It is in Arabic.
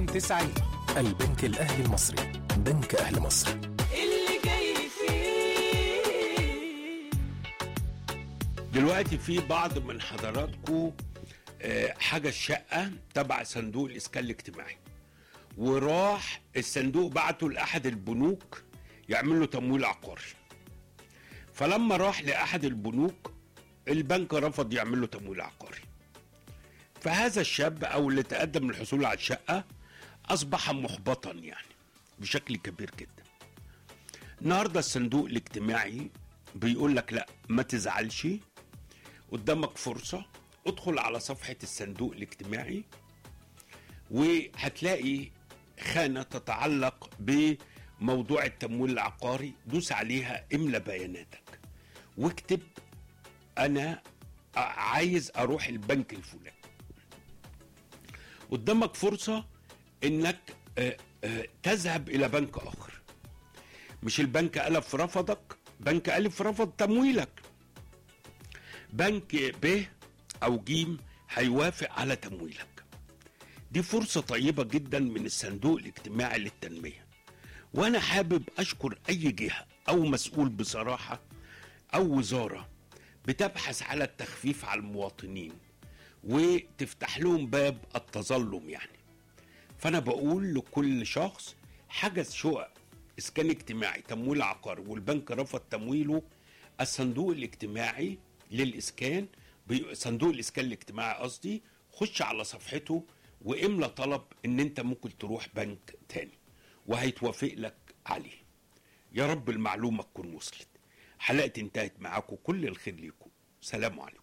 90. البنك الأهلي المصري، بنك أهل مصر. اللي جاي فيه. دلوقتي في بعض من حضراتكم حاجة الشقة تبع صندوق الإسكان الاجتماعي، وراح الصندوق بعته لأحد البنوك يعمل له تمويل عقاري. فلما راح لأحد البنوك البنك رفض يعمل له تمويل عقاري. فهذا الشاب أو اللي تقدم للحصول على الشقة أصبح محبطا يعني بشكل كبير جدا. النهاردة الصندوق الاجتماعي بيقول لك لا، ما تزعلش، قدامك فرصة، ادخل على صفحة الصندوق الاجتماعي وهتلاقي خانة تتعلق بموضوع التمويل العقاري، دوس عليها، املى بياناتك واكتب أنا عايز أروح البنك الفلاني. قدامك فرصة إنك تذهب إلى بنك آخر، مش البنك ألف رفضك، بنك ألف رفض تمويلك، بنك ب أو ج هيوافق على تمويلك. دي فرصة طيبة جدا من الصندوق الاجتماعي للتنمية، وأنا حابب أشكر أي جهة أو مسؤول بصراحة أو وزارة بتبحث على التخفيف على المواطنين وتفتح لهم باب التظلم يعني. فأنا بقول لكل شخص حجز شقق إسكان اجتماعي تمويل عقاري والبنك رفض تمويله، الصندوق الاجتماعي للإسكان، صندوق الإسكان الاجتماعي قصدي، خش على صفحته واملى طلب ان انت ممكن تروح بنك تاني وهيتوافق لك عليه. يا رب المعلومة تكون وصلت. حلقة انتهت معاكم، كل الخير ليكم، سلام عليكم.